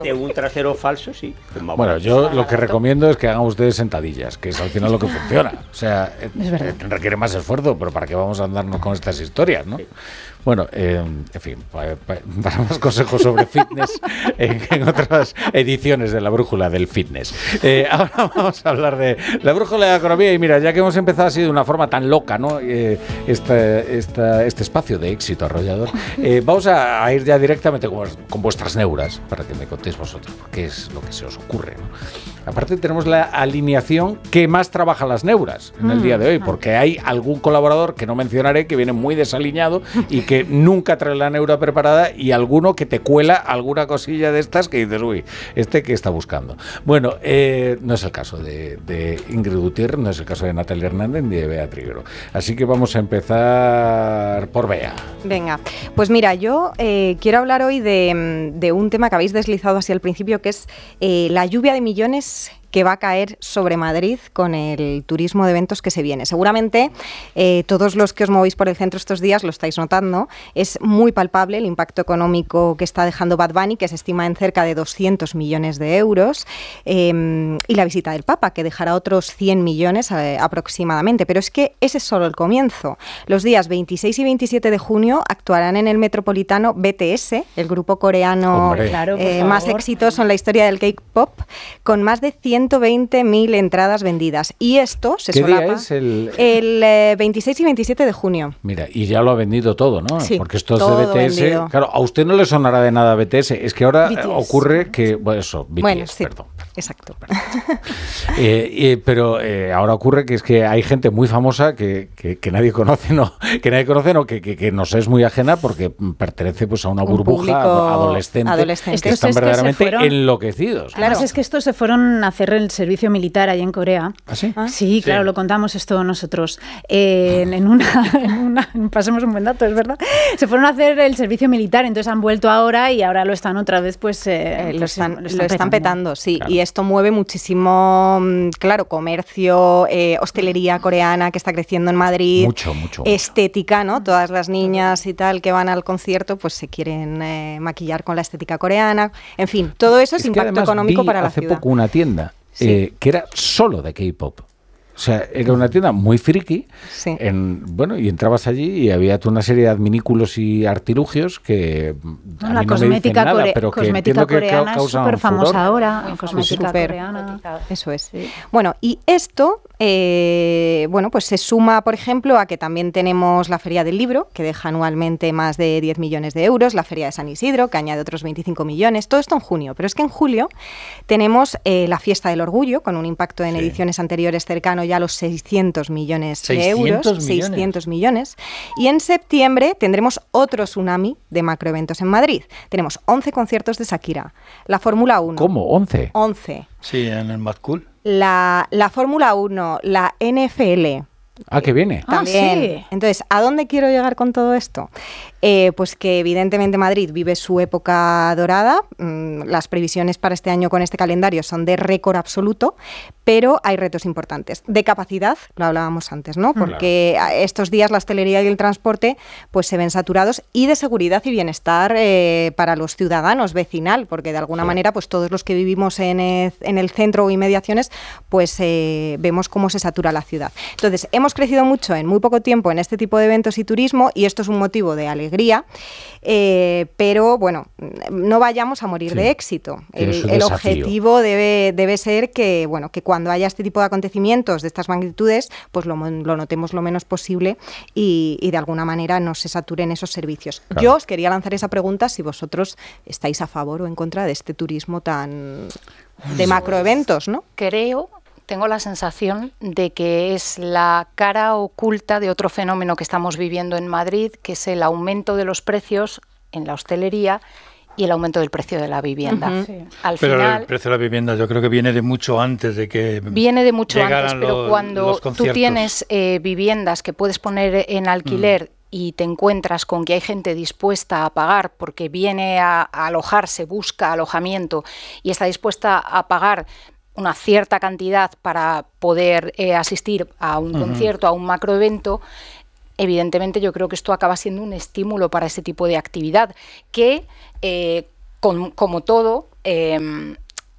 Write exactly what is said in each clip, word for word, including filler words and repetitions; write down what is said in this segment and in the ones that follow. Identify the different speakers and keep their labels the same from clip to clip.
Speaker 1: De un trasero falso, sí.
Speaker 2: Bueno, yo lo que recomiendo es que hagan ustedes sentadillas, que es al final lo que funciona. O sea, eh, requiere más esfuerzo, pero ¿para qué vamos a andarnos con estas historias, no? Sí. Bueno, eh, en fin, para, para más consejos sobre fitness en, en otras ediciones de La Brújula del Fitness. Eh, ahora vamos a hablar de La Brújula de la Economía y mira, ya que hemos empezado así de una forma tan loca, ¿no? Eh, esta, esta, este espacio de éxito arrollador, eh, vamos a, a ir ya directamente con, con vuestras neuras para que me contéis vosotros qué es lo que se os ocurre, ¿no? Aparte tenemos la alineación que más trabaja las neuras en el día de hoy, porque hay algún colaborador que no mencionaré que viene muy desaliñado y que nunca trae la neura preparada y alguno que te cuela alguna cosilla de estas que dices, uy, este que está buscando. Bueno, eh, no es el caso de, de Ingrid Gutiérrez, no es el caso de Natalia Hernández ni de Bea Triguero. Así que vamos a empezar por Bea.
Speaker 3: Venga, pues mira, yo eh, quiero hablar hoy de, de un tema que habéis deslizado así al principio, que es eh, la lluvia de millones que va a caer sobre Madrid con el turismo de eventos que se viene. Seguramente eh, todos los que os movéis por el centro estos días lo estáis notando. Es muy palpable el impacto económico que está dejando Bad Bunny, que se estima en cerca de doscientos millones de euros, eh, y la visita del Papa, que dejará otros cien millones eh, aproximadamente. Pero es que ese es solo el comienzo. Los días veintiséis y veintisiete de junio actuarán en el Metropolitano B T S, el grupo coreano
Speaker 4: claro,
Speaker 3: eh, más exitoso en la historia del K-pop, con más de ciento veinte mil entradas vendidas. Y esto se
Speaker 2: ¿Qué
Speaker 3: solapa
Speaker 2: día es el,
Speaker 3: el eh, veintiséis y veintisiete de junio.
Speaker 2: Mira, y ya lo ha vendido todo, ¿no?
Speaker 3: Sí,
Speaker 2: porque esto es
Speaker 3: todo
Speaker 2: de B T S.
Speaker 3: vendido.
Speaker 2: Claro, a usted no le sonará de nada B T S. Es que ahora
Speaker 3: B T S.
Speaker 2: Ocurre que, bueno, eso, B T S,
Speaker 3: bueno, sí,
Speaker 2: perdón.
Speaker 3: Exacto.
Speaker 2: eh, eh, pero eh, ahora ocurre que es que hay gente muy famosa que, que, que nadie conoce, no, que nadie conoce, no, que, que, que nos es muy ajena porque pertenece pues a una
Speaker 3: Un
Speaker 2: burbuja adolescente,
Speaker 3: adolescente
Speaker 2: que están
Speaker 4: es que
Speaker 2: verdaderamente
Speaker 4: fueron,
Speaker 2: enloquecidos.
Speaker 4: Claro, es que estos se fueron a hacer el servicio militar allí en Corea.
Speaker 2: ¿Ah, sí?
Speaker 4: ¿Ah? Sí, claro, sí. Lo contamos esto nosotros. Eh, en, una, en una, pasemos un buen dato, es verdad. Se fueron a hacer el servicio militar, entonces han vuelto ahora y ahora lo están otra vez, pues... Eh,
Speaker 3: eh, lo,
Speaker 4: pues
Speaker 3: están,
Speaker 4: lo,
Speaker 3: están,
Speaker 4: están
Speaker 3: lo están petando, petando sí.
Speaker 2: Claro.
Speaker 3: Y esto mueve muchísimo, claro, comercio, eh, hostelería coreana que está creciendo en Madrid.
Speaker 2: Mucho, mucho.
Speaker 3: Estética, ¿no? Todas las niñas y tal que van al concierto, pues se quieren eh, maquillar con la estética coreana. En fin, todo eso es, es impacto económico para la
Speaker 2: hace
Speaker 3: ciudad.
Speaker 2: Hace poco una tienda
Speaker 3: sí.
Speaker 2: eh, que era solo de K-pop. O sea, era una tienda muy friki,
Speaker 3: sí.
Speaker 2: en, bueno, y entrabas allí y había toda una serie de adminículos y artilugios que
Speaker 4: no,
Speaker 2: a
Speaker 4: la
Speaker 2: mí no
Speaker 4: cosmética,
Speaker 2: me dicen nada,
Speaker 4: core
Speaker 2: pero que
Speaker 4: cosmética coreana
Speaker 2: que
Speaker 4: es súper famosa ahora,
Speaker 3: muy
Speaker 4: cosmética
Speaker 3: super.
Speaker 4: coreana.
Speaker 3: Eso es. Sí. Bueno, y esto, eh, bueno, pues se suma, por ejemplo, a que también tenemos la Feria del Libro, que deja anualmente más de diez millones de euros, la Feria de San Isidro, que añade otros veinticinco millones, todo esto en junio. Pero es que en julio tenemos eh, la Fiesta del Orgullo, con un impacto en sí. ediciones anteriores cercano ya a los seiscientos millones de euros,
Speaker 5: millones.
Speaker 3: seiscientos millones. Y en septiembre tendremos otro tsunami de macroeventos en Madrid. Tenemos once conciertos de Shakira, la Fórmula uno.
Speaker 2: ¿Cómo? ¿once?
Speaker 3: once.
Speaker 5: Sí, en el Mad Cool.
Speaker 3: La, la Fórmula uno, la N F L.
Speaker 2: Ah, que viene.
Speaker 3: También.
Speaker 4: Ah, sí.
Speaker 3: Entonces, ¿a dónde quiero llegar con todo esto? Eh, pues que evidentemente Madrid vive su época dorada. Mm, las previsiones para este año con este calendario son de récord absoluto, pero hay retos importantes. De capacidad, lo hablábamos antes, ¿no? Porque claro. estos días la hostelería y el transporte pues se ven saturados, y de seguridad y bienestar eh, para los ciudadanos, vecinal, porque de alguna sí. manera pues todos los que vivimos en el, en el centro o inmediaciones pues eh, vemos cómo se satura la ciudad. Entonces, hemos crecido mucho en muy poco tiempo en este tipo de eventos y turismo, y esto es un motivo de alegría, eh, pero bueno, no vayamos a morir sí. de éxito. El, el objetivo debe, debe ser que, bueno, que cuando haya este tipo de acontecimientos de estas magnitudes, pues lo, lo notemos lo menos posible y, y de alguna manera no se saturen esos servicios. Claro. Yo os quería lanzar esa pregunta, si vosotros estáis a favor o en contra de este turismo tan de macroeventos, ¿no?
Speaker 6: Creo... Tengo la sensación de que es la cara oculta de otro fenómeno que estamos viviendo en Madrid, que es el aumento de los precios en la hostelería y el aumento del precio de la vivienda. Uh-huh. Sí. Al
Speaker 5: pero
Speaker 6: final,
Speaker 5: el precio de la vivienda yo creo que viene de mucho antes de que
Speaker 6: Viene de mucho antes, pero
Speaker 5: los,
Speaker 6: cuando
Speaker 5: los
Speaker 6: tú tienes eh, viviendas que puedes poner en alquiler uh-huh. y te encuentras con que hay gente dispuesta a pagar porque viene a, a alojarse, busca alojamiento y está dispuesta a pagar una cierta cantidad para poder eh, asistir a un uh-huh. concierto, a un macroevento, evidentemente yo creo que esto acaba siendo un estímulo para ese tipo de actividad que, eh, con, como todo, eh,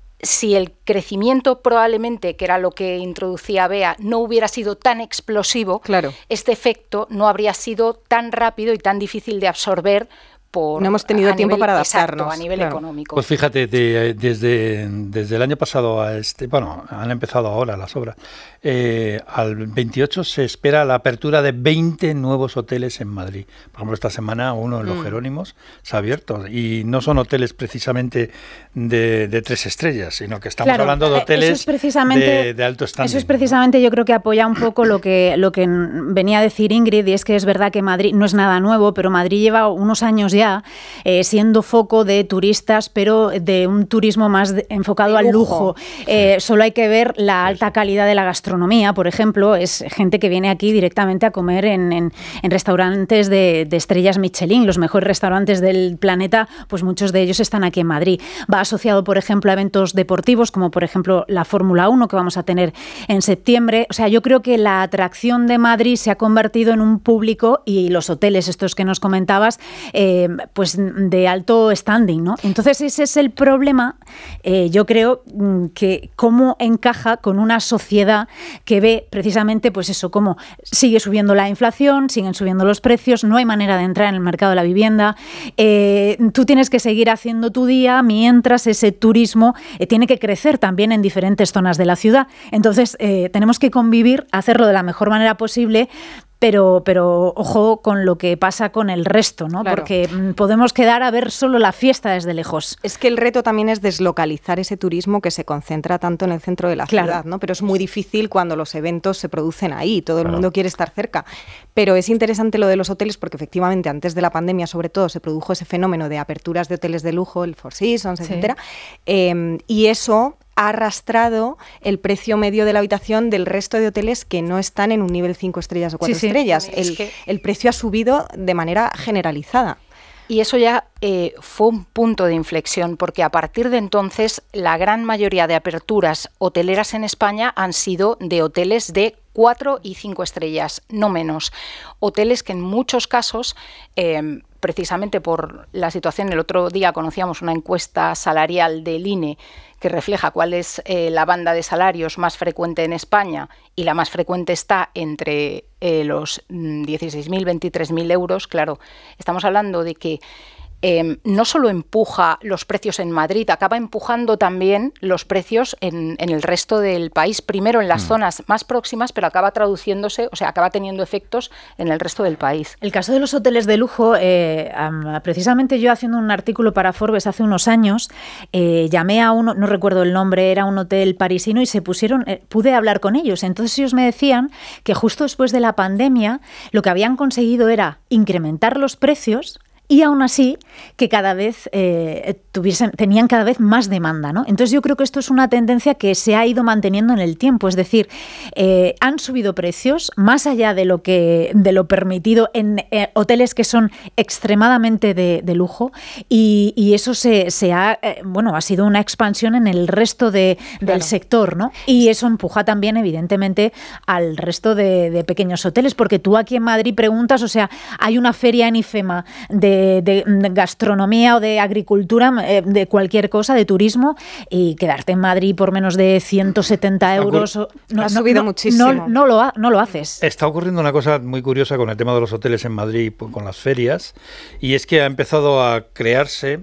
Speaker 6: si el crecimiento probablemente, que era lo que introducía Bea, no hubiera sido tan explosivo,
Speaker 3: claro,
Speaker 6: este efecto no habría sido tan rápido y tan difícil de absorber. Por,
Speaker 3: no hemos tenido tiempo
Speaker 6: nivel,
Speaker 3: para adaptarnos.
Speaker 6: Exacto, a nivel
Speaker 3: claro.
Speaker 6: económico.
Speaker 5: Pues fíjate, de, desde, desde el año pasado a este, bueno, han empezado ahora las obras, eh, al veintiocho se espera la apertura de veinte nuevos hoteles en Madrid. Por ejemplo, esta semana uno en Los mm. Jerónimos se ha abierto, y no son hoteles precisamente de, de tres estrellas, sino que estamos
Speaker 4: claro,
Speaker 5: hablando de hoteles
Speaker 4: eso es precisamente,
Speaker 5: de, de alto standing.
Speaker 4: Eso es precisamente, ¿no? Yo creo que apoya un poco lo que, lo que venía a decir Ingrid, y es que es verdad que Madrid no es nada nuevo, pero Madrid lleva unos años ya Eh, siendo foco de turistas, pero de un turismo más de, enfocado al lujo. Eh, sí. Solo hay que ver la alta calidad de la gastronomía, por ejemplo, es gente que viene aquí directamente a comer en, en, en restaurantes de, de estrellas Michelin, los mejores restaurantes del planeta, pues muchos de ellos están aquí en Madrid. Va asociado, por ejemplo, a eventos deportivos, como por ejemplo la Fórmula uno que vamos a tener en septiembre. O sea, yo creo que la atracción de Madrid se ha convertido en un público, y los hoteles estos que nos comentabas, eh, pues de alto standing, ¿no? Entonces ese es el problema, eh, yo creo, que cómo encaja con una sociedad que ve precisamente pues eso, cómo sigue subiendo la inflación, siguen subiendo los precios, no hay manera de entrar en el mercado de la vivienda, eh, tú tienes que seguir haciendo tu día mientras ese turismo eh, tiene que crecer también en diferentes zonas de la ciudad. Entonces eh, tenemos que convivir, hacerlo de la mejor manera posible, Pero, pero ojo con lo que pasa con el resto, ¿no?
Speaker 3: Claro.
Speaker 4: Porque podemos quedar a ver solo la fiesta desde lejos.
Speaker 3: Es que el reto también es deslocalizar ese turismo que se concentra tanto en el centro de la
Speaker 4: claro.
Speaker 3: ciudad, ¿no? Pero es muy difícil cuando los eventos se producen ahí, todo el claro. mundo quiere estar cerca. Pero es interesante lo de los hoteles porque efectivamente antes de la pandemia sobre todo se produjo ese fenómeno de aperturas de hoteles de lujo, el Four Seasons, sí. etcétera. Eh, y eso ha arrastrado el precio medio de la habitación del resto de hoteles que no están en un nivel cinco estrellas o cuatro sí, sí. estrellas. El, es que el precio ha subido de manera generalizada.
Speaker 6: Y eso ya eh, fue un punto de inflexión, porque a partir de entonces la gran mayoría de aperturas hoteleras en España han sido de hoteles de cuatro y cinco estrellas, no menos. Hoteles que en muchos casos, eh, precisamente por la situación, el otro día conocíamos una encuesta salarial del I N E que refleja cuál es eh, la banda de salarios más frecuente en España, y la más frecuente está entre eh, los dieciséis mil, veintitrés mil euros. Claro, estamos hablando de que Eh, no solo empuja los precios en Madrid, acaba empujando también los precios en, en el resto del país, primero en las mm. zonas más próximas, pero acaba traduciéndose, o sea, acaba teniendo efectos en el resto del país.
Speaker 4: El caso de los hoteles de lujo, eh, um, precisamente yo haciendo un artículo para Forbes hace unos años, eh, llamé a uno, no recuerdo el nombre, era un hotel parisino, y se pusieron, eh, pude hablar con ellos. Entonces ellos me decían que justo después de la pandemia lo que habían conseguido era incrementar los precios, y aún así que cada vez eh, tuviesen, tenían cada vez más demanda, ¿no? Entonces yo creo que esto es una tendencia que se ha ido manteniendo en el tiempo, es decir, eh, han subido precios más allá de lo que de lo permitido en eh, hoteles que son extremadamente de, de lujo, y, y eso se, se ha eh, bueno ha sido una expansión en el resto de, del claro. sector, ¿no? Y eso empuja también evidentemente al resto de, de pequeños hoteles, porque tú aquí en Madrid preguntas, o sea, hay una feria en IFEMA de De, de, de gastronomía o de agricultura, eh, de cualquier cosa, de turismo, y quedarte en Madrid por menos de ciento setenta euros
Speaker 3: no, ha subido
Speaker 4: no,
Speaker 3: muchísimo.
Speaker 4: No, no, lo ha, no lo haces.
Speaker 5: Está ocurriendo una cosa muy curiosa con el tema de los hoteles en Madrid, con las ferias, y es que ha empezado a crearse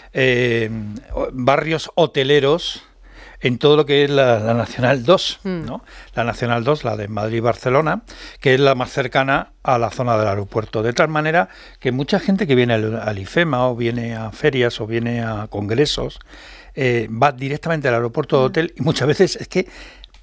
Speaker 5: eh, barrios hoteleros en todo lo que es la, la Nacional dos, mm. ¿no? La Nacional dos, la de Madrid-Barcelona, que es la más cercana a la zona del aeropuerto. De tal manera que mucha gente que viene al, al IFEMA, o viene a ferias, o viene a congresos, eh, va directamente al aeropuerto mm. de hotel, y muchas veces es que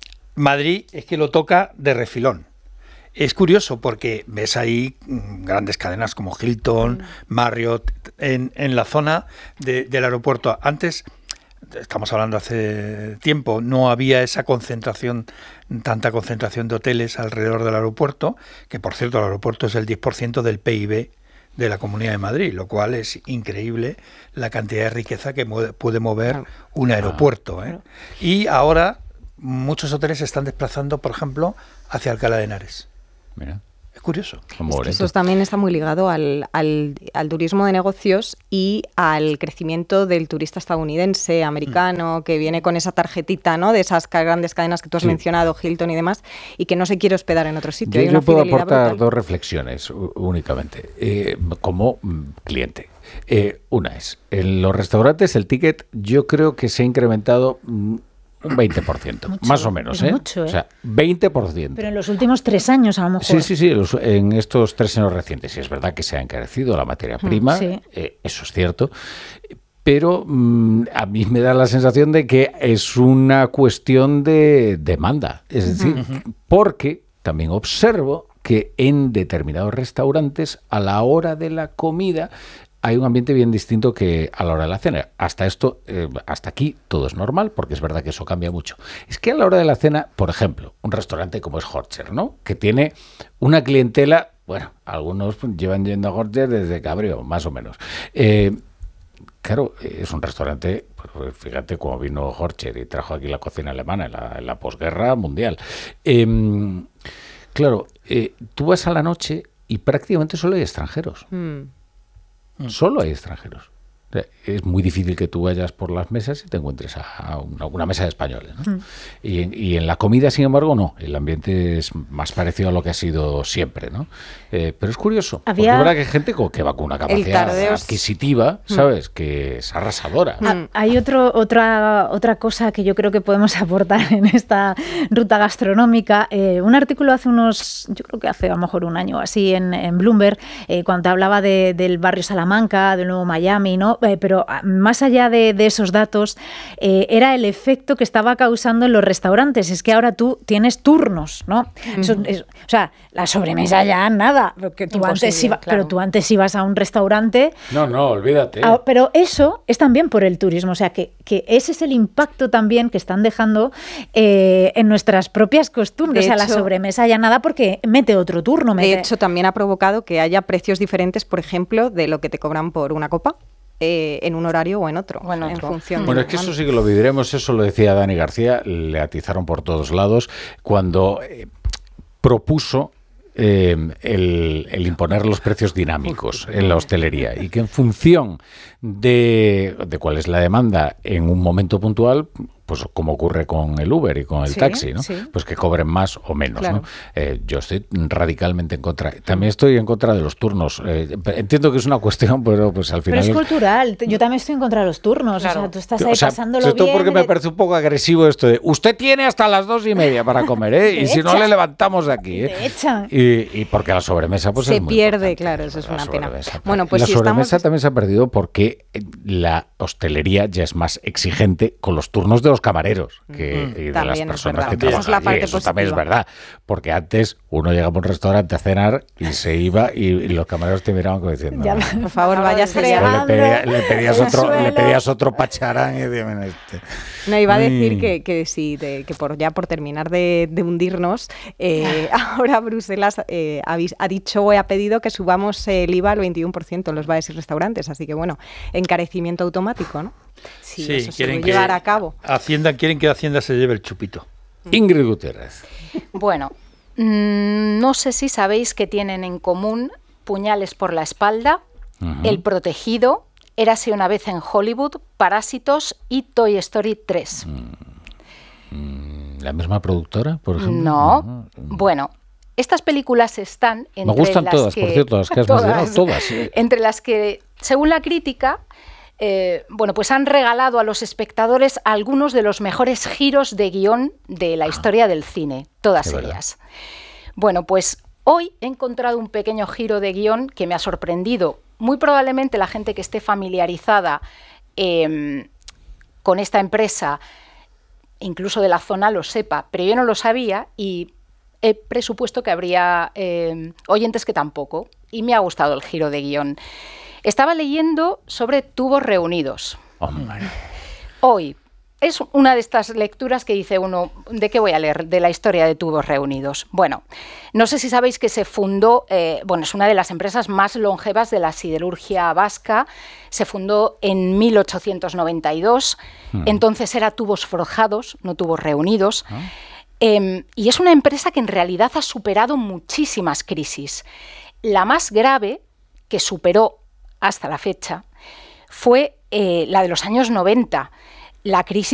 Speaker 5: Madrid es que lo toca de refilón. Es curioso porque ves ahí grandes cadenas como Hilton, mm. Marriott, en, en la zona de, del aeropuerto. Antes, estamos hablando hace tiempo, no había esa concentración, tanta concentración de hoteles alrededor del aeropuerto, que por cierto el aeropuerto es el diez por ciento del P I B de la Comunidad de Madrid, lo cual es increíble la cantidad de riqueza que puede mover un aeropuerto, ¿eh? Y ahora muchos hoteles se están desplazando, por ejemplo, hacia Alcalá de Henares.
Speaker 2: Mira.
Speaker 5: Es curioso.
Speaker 3: Es que eso también está muy ligado al, al, al turismo de negocios y al crecimiento del turista estadounidense, americano, mm. que viene con esa tarjetita, ¿no? De esas grandes cadenas que tú has sí. mencionado, Hilton y demás, y que no se quiere hospedar en otro sitio.
Speaker 2: Yo,
Speaker 3: Hay una
Speaker 2: yo puedo aportar
Speaker 3: brutal.
Speaker 2: dos reflexiones únicamente, eh, como cliente. Eh, una es, en los restaurantes el ticket yo creo que se ha incrementado un veinte por ciento, mucho, más o menos, ¿eh?
Speaker 4: Mucho, ¿eh?
Speaker 2: O sea, veinte por ciento.
Speaker 4: Pero en los últimos tres años, a lo mejor.
Speaker 2: Sí, sí, sí, los, en estos tres años recientes. Sí, es verdad que se ha encarecido la materia prima, sí. eh, eso es cierto. Pero mmm, a mí me da la sensación de que es una cuestión de demanda. Es decir, uh-huh. porque también observo que en determinados restaurantes, a la hora de la comida, hay un ambiente bien distinto que a la hora de la cena. Hasta esto, eh, hasta aquí todo es normal, porque es verdad que eso cambia mucho. Es que a la hora de la cena, por ejemplo, un restaurante como es Horcher, ¿no? Que tiene una clientela, bueno, algunos llevan yendo a Horcher desde que abrió, más o menos. Eh, claro, es un restaurante, pues fíjate cómo vino Horcher y trajo aquí la cocina alemana en la, en la posguerra mundial. Eh, claro, eh, tú vas a la noche y prácticamente solo hay extranjeros. Mm. Solo hay extranjeros. O sea, es muy difícil que tú vayas por las mesas y te encuentres a una, una mesa de españoles, ¿no? Mm. Y, en, y en la comida, sin embargo, no. El ambiente es más parecido a lo que ha sido siempre, ¿no? Eh, pero es curioso. Había... Porque es verdad que hay gente que va con una capacidad adquisitiva, ¿sabes? Mm. Que es arrasadora.
Speaker 4: Mm. Hay otro, otra, otra cosa que yo creo que podemos aportar en esta ruta gastronómica. Eh, un artículo hace unos, yo creo que hace a lo mejor un año así en, en Bloomberg, eh, cuando hablaba de, del barrio Salamanca, del Nuevo Miami, ¿no? Eh, pero más allá de, de esos datos, eh, era el efecto que estaba causando en los restaurantes. Es que ahora tú tienes turnos, ¿no? Uh-huh. Eso, es, o sea, la sobremesa ya nada. Porque tú antes iba, claro. Pero tú antes ibas a un restaurante.
Speaker 2: No, no, olvídate.
Speaker 4: A, pero eso es también por el turismo. O sea, que, que ese es el impacto también que están dejando eh, en nuestras propias costumbres. De o sea, hecho, la sobremesa ya nada porque mete otro turno. Mete...
Speaker 3: De hecho, también ha provocado que haya precios diferentes, por ejemplo, de lo que te cobran por una copa. Eh, en un horario o en otro, o en, otro. en función
Speaker 2: bueno,
Speaker 3: de
Speaker 2: es que eso sí que lo viviremos, eso lo decía Dani García, le atizaron por todos lados cuando eh, propuso eh, el, el imponer los precios dinámicos en la hostelería y que en función de, de cuál es la demanda en un momento puntual, pues como ocurre con el Uber y con el sí, taxi, ¿no? Sí. Pues que cobren más o menos, claro. ¿no? Eh, yo estoy radicalmente en contra. También estoy en contra de los turnos. Eh, entiendo que es una cuestión, pero pues al final...
Speaker 4: Pero es cultural. Yo también estoy en contra de los turnos. Claro. O sea, tú estás ahí o sea, pasándolo
Speaker 2: esto
Speaker 4: bien.
Speaker 2: Esto porque me parece un poco agresivo esto de usted tiene hasta las dos y media para comer, ¿eh? Y si no le levantamos de aquí, ¿eh?
Speaker 4: Te echan.
Speaker 2: Y, y porque la sobremesa pues
Speaker 3: se
Speaker 2: es muy
Speaker 3: pierde,
Speaker 2: importante.
Speaker 3: Claro, eso es una pena.
Speaker 2: Bueno, pues la si sobremesa estamos... también se ha perdido porque la hostelería ya es más exigente con los turnos de los camareros. Que, y de
Speaker 3: también
Speaker 2: las personas
Speaker 3: es
Speaker 2: que trabajan
Speaker 3: es la parte
Speaker 2: allí. Eso también es verdad, porque antes uno llegaba a un restaurante a cenar y se iba y, y los camareros te miraban como diciendo
Speaker 3: ya,
Speaker 2: no,
Speaker 3: por favor váyase ya.
Speaker 2: Le, pedía, le, pedías otro, le pedías otro pacharán y dime, este.
Speaker 3: No, iba a decir que, que sí, de, que por ya por terminar de, de hundirnos, eh, ahora Bruselas eh, ha, ha dicho o ha pedido que subamos el I V A al veintiuno por ciento en los bares y restaurantes, así que bueno, encarecimiento automático, ¿no? Sí, sí, eso quieren se puede llevar a cabo.
Speaker 5: Hacienda, quieren que Hacienda se lleve el chupito.
Speaker 2: Ingrid Gutiérrez.
Speaker 6: Bueno, mmm, no sé si sabéis que tienen en común Puñales por la espalda, uh-huh. El Protegido, Érase una vez en Hollywood, Parásitos y Toy Story tres.
Speaker 2: Mm, ¿La misma productora, por ejemplo?
Speaker 6: No. Uh-huh. Bueno, estas películas están entre
Speaker 2: Me gustan
Speaker 6: las
Speaker 2: todas,
Speaker 6: que,
Speaker 2: por cierto, las que has mencionado, todas. Sí.
Speaker 6: Entre las que, según la crítica, Eh, bueno, pues han regalado a los espectadores algunos de los mejores giros de guión de la historia del cine, todas ellas. Bueno, pues hoy he encontrado un pequeño giro de guión que me ha sorprendido. Muy probablemente la gente que esté familiarizada eh, con esta empresa, incluso de la zona, lo sepa, pero yo no lo sabía y he presupuesto que habría eh, oyentes que tampoco, y me ha gustado el giro de guión. Estaba leyendo sobre Tubos Reunidos.
Speaker 2: Oh,
Speaker 6: Hoy es una de estas lecturas que dice uno, ¿de qué voy a leer? De la historia de Tubos Reunidos. Bueno, no sé si sabéis que se fundó, eh, bueno, es una de las empresas más longevas de la siderurgia vasca. Se fundó en mil ochocientos noventa y dos. Hmm. Entonces era Tubos Forjados, no Tubos Reunidos. ¿Ah? Eh, y es una empresa que en realidad ha superado muchísimas crisis. La más grave que superó hasta la fecha fue eh, la de los años noventa, la crisis